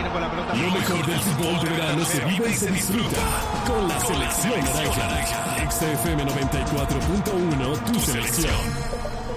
Jugar con la pelota. Lo mejor del fútbol de verano se vive y se disfruta con la selección naranja. XFM 94.1, tu selección.